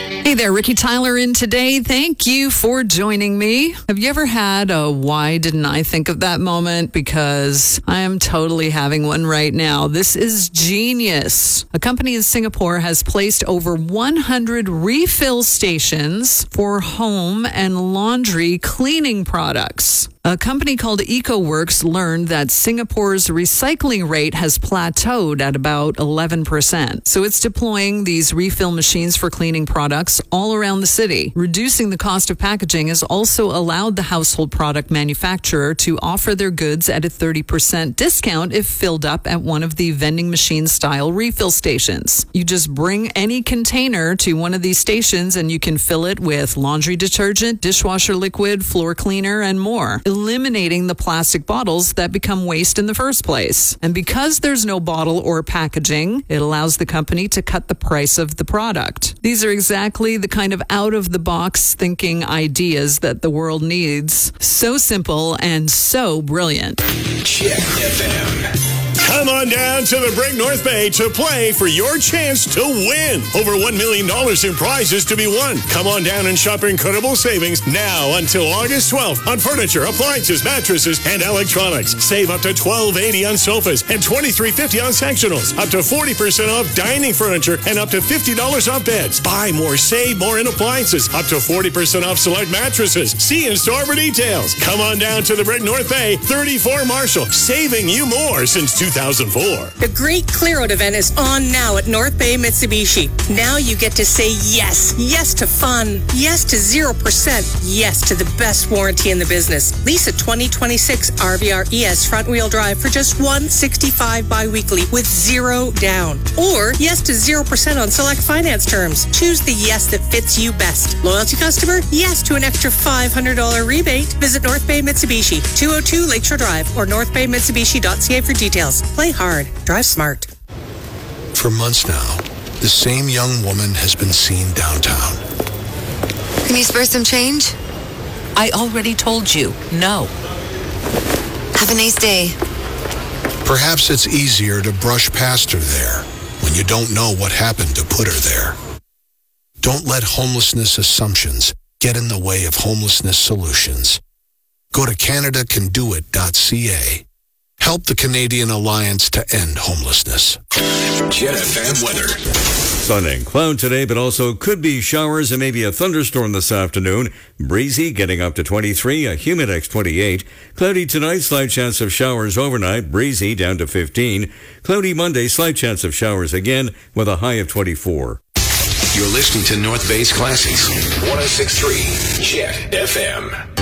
Hey there, Ricky Tyler in today. Thank you for joining me. Have you ever had a why didn't I think of that moment? Because I am totally having one right now. This is genius. A company in Singapore has placed over 100 refill stations for home and laundry cleaning products. A company called EcoWorks learned that Singapore's recycling rate has plateaued at about 11%. So it's deploying these refill machines for cleaning products all around the city. Reducing the cost of packaging has also allowed the household product manufacturer to offer their goods at a 30% discount if filled up at one of the vending machine style refill stations. You just bring any container to one of these stations and you can fill it with laundry detergent, dishwasher liquid, floor cleaner, and more, eliminating the plastic bottles that become waste in the first place. And because there's no bottle or packaging, it allows the company to cut the price of the product. These are exactly the kind of out-of-the-box thinking ideas that the world needs. So simple and so brilliant. Check FM. Come on down to the Brick North Bay to play for your chance to win. Over $1 million in prizes to be won. Come on down and shop incredible savings now until August 12th on furniture, appliances, mattresses, and electronics. Save up to $12.80 on sofas and $23.50 on sectionals. Up to 40% off dining furniture and up to $50 off beds. Buy more, save more in appliances. Up to 40% off select mattresses. See in-store for details. Come on down to the Brick North Bay, 34 Marshall, saving you more since 2004. The Great Clear Out event is on now at North Bay Mitsubishi. Now you get to say yes. Yes to fun. Yes to 0%. Yes to the best warranty in the business. Lease a 2026 RVR ES front-wheel drive for just $165 bi-weekly with zero down. Or yes to 0% on select finance terms. Choose the yes that fits you best. Loyalty customer? Yes to an extra $500 rebate. Visit North Bay Mitsubishi, 202 Lakeshore Drive or northbaymitsubishi.ca for details. Play hard. Drive smart. For months now, the same young woman has been seen downtown. Can you spare some change? I already told you, no. Have a nice day. Perhaps it's easier to brush past her there when you don't know what happened to put her there. Don't let homelessness assumptions get in the way of homelessness solutions. Go to CanadaCanDoIt.ca. Help the Canadian Alliance to end homelessness. Jet FM weather. Sun and cloud today, but also could be showers and maybe a thunderstorm this afternoon. Breezy, getting up to 23, a Humidex 28. Cloudy tonight, slight chance of showers overnight. Breezy down to 15. Cloudy Monday, slight chance of showers again with a high of 24. You're listening to North Bay's Classics. 106.3 Jet FM.